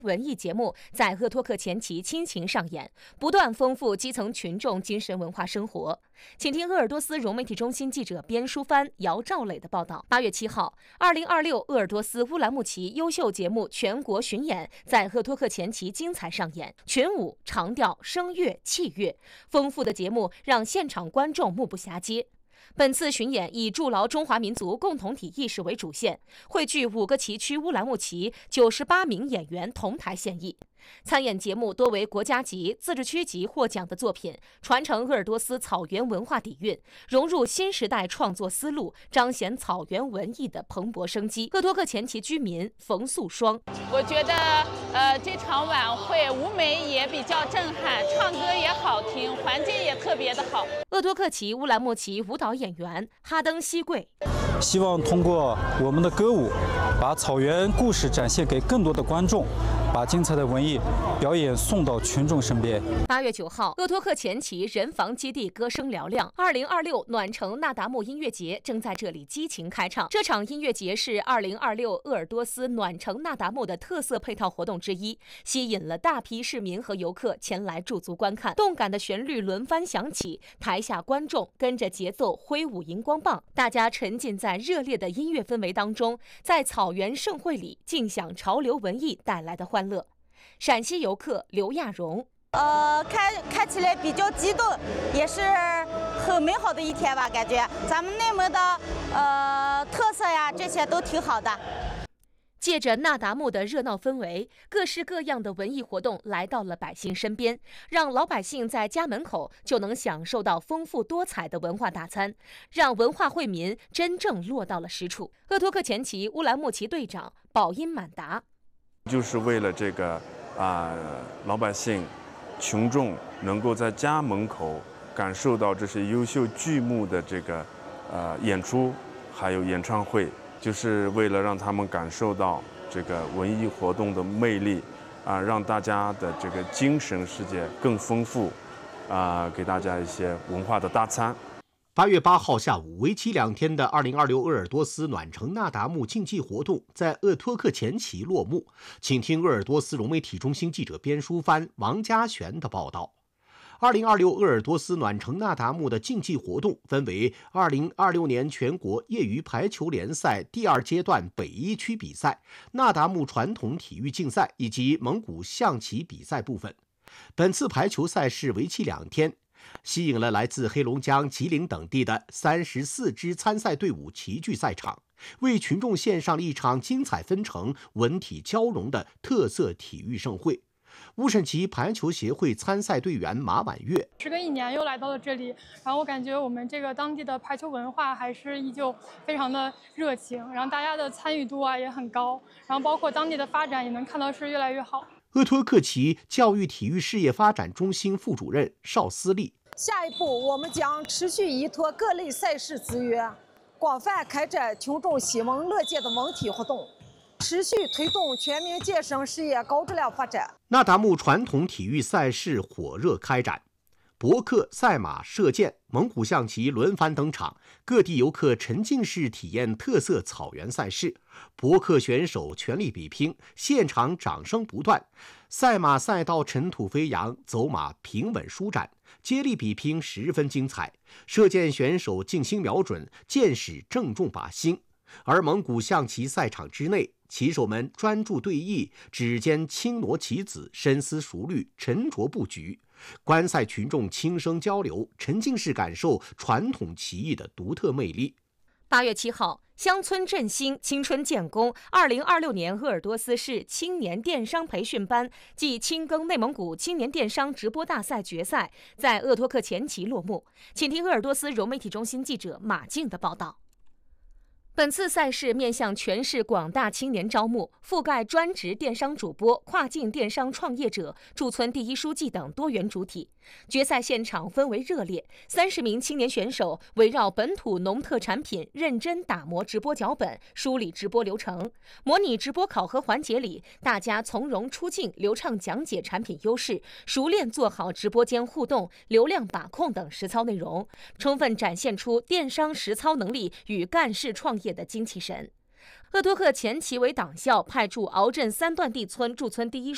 文艺节目在鄂托克前旗倾情上演，不断丰富基层群众精神文化生活。请听鄂尔多斯融媒体中心记者边淑帆、姚兆磊的报道。8月7号，2026鄂尔多斯乌兰牧骑优秀节目全国巡演在鄂托克前旗精彩上演，群舞、长调、声乐、器乐，丰富的节目让现场观众目不暇接。本次巡演以筑牢中华民族共同体意识为主线，汇聚5个旗区乌兰牧骑98名演员同台献艺。参演节目多为国家级、自治区级获奖的作品，传承鄂尔多斯草原文化底蕴，融入新时代创作思路，彰显草原文艺的蓬勃生机。鄂托克前旗居民冯素双： 我觉得这场晚会舞美也比较震撼，唱歌也好听，环境也特别的好。 鄂托克旗乌兰牧骑舞蹈演员哈登西贵： 希望通过我们的歌舞，把草原故事展现给更多的观众，把精彩的文艺表演送到群众身边。 8月9号，鄂托克前旗人防基地歌声嘹亮，2026暖城那达慕音乐节正在这里激情开唱。这场音乐节是2026鄂尔多斯暖城那达慕的特色配套活动之一，吸引了大批市民和游客前来驻足观看。动感的旋律轮番响起，台下观众跟着节奏挥舞荧光棒，大家沉浸在热烈的音乐氛围当中，在草原盛会里尽享潮流文艺带来的欢乐。陕西游客刘亚荣： 看起来比较激动，也是很美好的一天吧，感觉咱们内蒙的特色呀，这些都挺好的。 借着那达慕的热闹氛围，各式各样的文艺活动来到了百姓身边，让老百姓在家门口就能享受到丰富多彩的文化大餐，让文化惠民真正落到了实处。鄂托克前旗乌兰牧骑队长宝音满达： 就是为了这个老百姓、群众能够在家门口感受到这些优秀剧目的这个演出，还有演唱会。就是为了让他们感受到这个文艺活动的魅力，让大家的这个精神世界更丰富，给大家一些文化的大餐。 8月8号下午，为期2天的2026鄂尔多斯暖城那达慕竞技活动在鄂托克前旗落幕。请听鄂尔多斯融媒体中心记者边淑帆、王家璇的报道。2026鄂尔多斯暖城那达慕的竞技活动分为2026年全国业余排球联赛第2阶段北1区比赛、那达慕传统体育竞赛以及蒙古象棋比赛部分。本次排球赛事为期2天，吸引了来自黑龙江、吉林等地的34支参赛队伍齐聚赛场，为群众献上了一场精彩纷呈、文体交融的特色体育盛会。乌镇旗排球协会参赛队员马婉月： 时隔1年又来到了这里，然后我感觉我们这个当地的排球文化还是依旧非常的热情，然后大家的参与度也很高，然后包括当地的发展也能看到是越来越好。 鄂托克旗教育体育事业发展中心副主任邵思丽： 下一步我们将持续依托各类赛事资源，广泛开展群众喜闻乐见的文体活动，持续推动全民健身事业高质量发展。 那达慕传统体育赛事火热开展，搏克、赛马、射箭、蒙古象棋轮番登场，各地游客沉浸式体验特色草原赛事。搏克选手全力比拼，现场掌声不断；赛马赛道尘土飞扬，走马平稳舒展，接力比拼十分精彩。射箭选手静心瞄准，箭矢正中靶心。而蒙古象棋赛场之内，棋手们专注对弈，指尖轻挪棋子，深思熟虑，沉着布局。观赛群众轻声交流，沉浸式感受传统棋艺的独特魅力。 8月7号，乡村振兴，青春建功。2026年鄂尔多斯市青年电商培训班暨青耕内蒙古青年电商直播大赛决赛在鄂托克前旗落幕。请听鄂尔多斯融媒体中心记者马静的报道。本次赛事面向全市广大青年招募，覆盖专职电商主播、跨境电商创业者、驻村第一书记等多元主体。决赛现场氛围热烈，30名青年选手围绕本土农特产品认真打磨直播脚本，梳理直播流程。模拟直播考核环节里，大家从容出镜，流畅讲解产品优势，熟练做好直播间互动、流量把控等实操内容，充分展现出电商实操能力与干事创业的精气神。鄂托克前旗为党校派驻敖镇3段地村驻村第一